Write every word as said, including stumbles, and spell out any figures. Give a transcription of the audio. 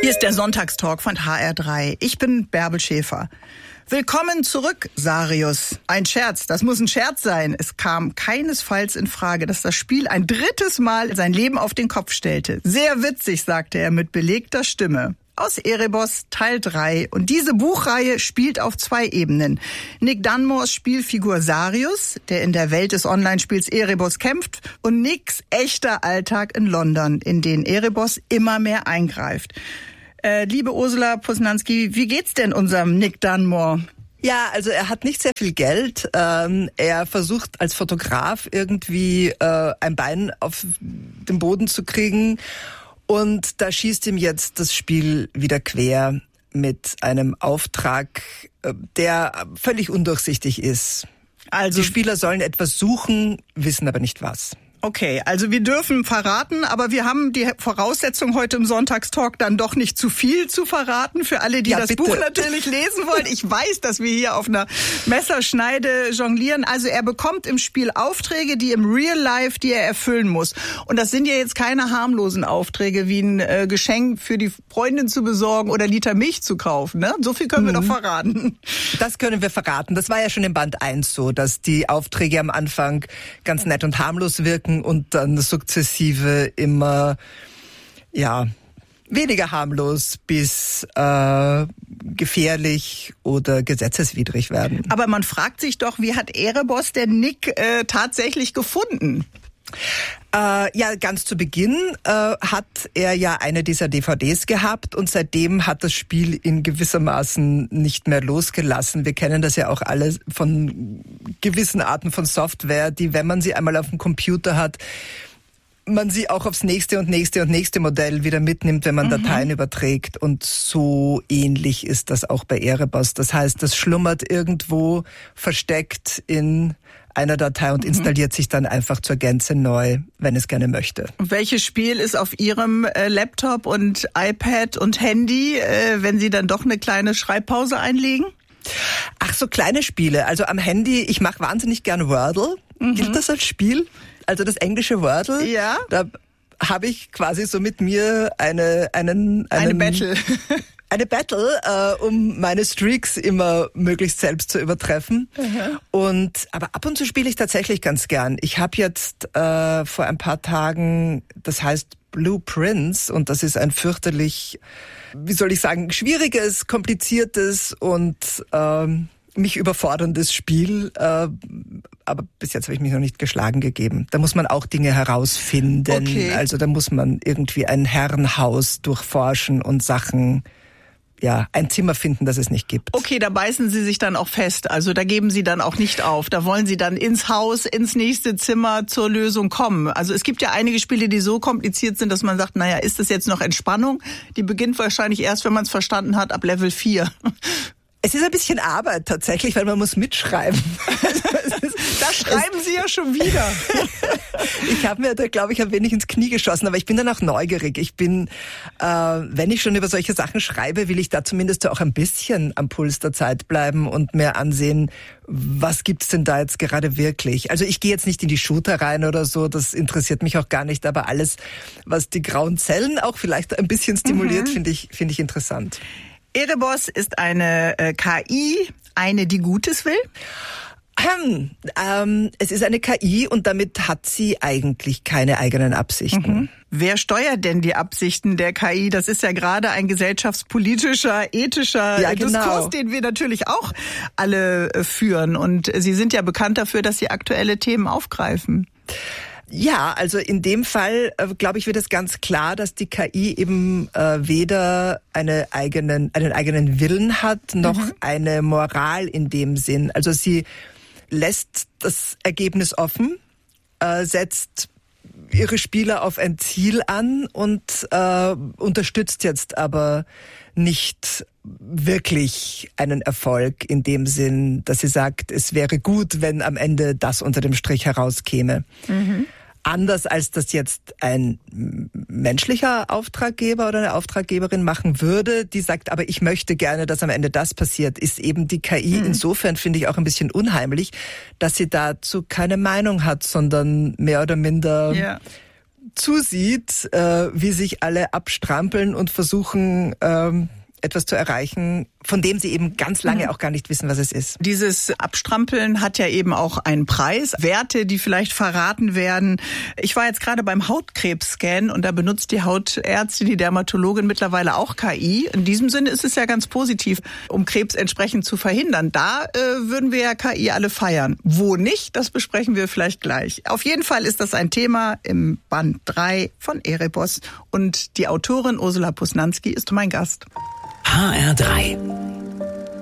Hier ist der Sonntagstalk von H R drei. Ich bin Bärbel Schäfer. Willkommen zurück, Sarius. Ein Scherz, das muss ein Scherz sein. Es kam keinesfalls in Frage, dass das Spiel ein drittes Mal sein Leben auf den Kopf stellte. Sehr witzig, sagte er mit belegter Stimme. Aus Erebos Teil drei. Und diese Buchreihe spielt auf zwei Ebenen. Nick Dunmores Spielfigur Sarius, der in der Welt des Online-Spiels Erebos kämpft, und Nicks echter Alltag in London, in den Erebos immer mehr eingreift. Äh, liebe Ursula Posnanski, wie geht's denn unserem Nick Dunmore? Ja, also er hat nicht sehr viel Geld. Ähm, er versucht als Fotograf irgendwie äh, ein Bein auf den Boden zu kriegen. Und da schießt ihm jetzt das Spiel wieder quer mit einem Auftrag, der völlig undurchsichtig ist. Also die Spieler sollen etwas suchen, wissen aber nicht was. Okay, also wir dürfen verraten, aber wir haben die Voraussetzung heute im Sonntagstalk dann doch nicht zu viel zu verraten für alle, die ja, das bitte. Buch natürlich lesen wollen. Ich weiß, dass wir hier auf einer Messerschneide jonglieren. Also er bekommt im Spiel Aufträge, die im Real Life, die er erfüllen muss. Und das sind ja jetzt keine harmlosen Aufträge, wie ein äh, Geschenk für die Freundin zu besorgen oder einen Liter Milch zu kaufen. Ne? So viel können mhm. wir doch verraten. Das können wir verraten. Das war ja schon im Band eins so, dass die Aufträge am Anfang ganz nett und harmlos wirken und dann sukzessive immer, ja, weniger harmlos bis äh, gefährlich oder gesetzeswidrig werden. Aber man fragt sich doch, wie hat Erebos den Nick äh, tatsächlich gefunden? Äh, ja, ganz zu Beginn äh, hat er ja eine dieser D V Ds gehabt und seitdem hat das Spiel in gewissermaßen nicht mehr losgelassen. Wir kennen das ja auch alle von gewissen Arten von Software, die, wenn man sie einmal auf dem Computer hat, man sie auch aufs nächste und nächste und nächste Modell wieder mitnimmt, wenn man mhm. Dateien überträgt. Und so ähnlich ist das auch bei Erebos. Das heißt, das schlummert irgendwo versteckt in einer Datei und installiert mhm. sich dann einfach zur Gänze neu, wenn es gerne möchte. Welches Spiel ist auf Ihrem äh, Laptop und iPad und Handy, äh, wenn Sie dann doch eine kleine Schreibpause einlegen? Ach, so kleine Spiele. Also am Handy, ich mache wahnsinnig gern Wordle. Mhm. Gilt das als Spiel? Also das englische Wordle? Ja. Da habe ich quasi so mit mir eine, einen, einen eine Battle. Eine Battle, äh, um meine Streaks immer möglichst selbst zu übertreffen. Mhm. Und aber ab und zu spiele ich tatsächlich ganz gern. Ich habe jetzt äh, vor ein paar Tagen, das heißt Blue Prince, und das ist ein fürchterlich, wie soll ich sagen, schwieriges, kompliziertes und ähm, mich überforderndes Spiel. Äh, aber bis jetzt habe ich mich noch nicht geschlagen gegeben. Da muss man auch Dinge herausfinden. Okay. Also da muss man irgendwie ein Herrenhaus durchforschen und Sachen, ja, ein Zimmer finden, das es nicht gibt. Okay, da beißen Sie sich dann auch fest. Also da geben Sie dann auch nicht auf. Da wollen Sie dann ins Haus, ins nächste Zimmer zur Lösung kommen. Also es gibt ja einige Spiele, die so kompliziert sind, dass man sagt, naja, ist das jetzt noch Entspannung? Die beginnt wahrscheinlich erst, wenn man es verstanden hat, ab Level vier. Es ist ein bisschen Arbeit tatsächlich, weil man muss mitschreiben. Da schreiben Sie ja schon wieder. Ich habe mir da, glaube ich, ein wenig ins Knie geschossen, aber ich bin dann auch neugierig. Ich bin, äh, wenn ich schon über solche Sachen schreibe, will ich da zumindest auch ein bisschen am Puls der Zeit bleiben und mir ansehen, was gibt's denn da jetzt gerade wirklich? Also ich gehe jetzt nicht in die Shooter rein oder so, das interessiert mich auch gar nicht, aber alles, was die grauen Zellen auch vielleicht ein bisschen stimuliert, mhm. finde ich, finde ich interessant. Erebos ist eine äh, K I, eine, die Gutes will? Ähm, ähm, es ist eine K I und damit hat sie eigentlich keine eigenen Absichten. Mhm. Wer steuert denn die Absichten der K I? Das ist ja gerade ein gesellschaftspolitischer, ethischer ja, genau. Diskurs, den wir natürlich auch alle äh, führen. Und Sie sind ja bekannt dafür, dass Sie aktuelle Themen aufgreifen. Ja, also in dem Fall, äh, glaube ich, wird es ganz klar, dass die K I eben äh, weder eine eigenen, einen eigenen Willen hat, noch mhm. eine Moral in dem Sinn. Also sie lässt das Ergebnis offen, äh, setzt ihre Spieler auf ein Ziel an und äh, unterstützt jetzt aber nicht wirklich einen Erfolg in dem Sinn, dass sie sagt, es wäre gut, wenn am Ende das unter dem Strich herauskäme. Mhm. Anders als das jetzt ein menschlicher Auftraggeber oder eine Auftraggeberin machen würde, die sagt, aber ich möchte gerne, dass am Ende das passiert, ist eben die K I mhm. insofern, finde ich, auch ein bisschen unheimlich, dass sie dazu keine Meinung hat, sondern mehr oder minder ja. zusieht, äh, wie sich alle abstrampeln und versuchen, ähm, etwas zu erreichen, von dem sie eben ganz lange auch gar nicht wissen, was es ist. Dieses Abstrampeln hat ja eben auch einen Preis, Werte, die vielleicht verraten werden. Ich war jetzt gerade beim Hautkrebs-Scan und da benutzt die Hautärztin, die Dermatologin mittlerweile auch K I. In diesem Sinne ist es ja ganz positiv, um Krebs entsprechend zu verhindern. Da äh, würden wir ja K I alle feiern. Wo nicht, das besprechen wir vielleicht gleich. Auf jeden Fall ist das ein Thema im Band drei von Erebos und die Autorin Ursula Posnanski ist mein Gast. H R drei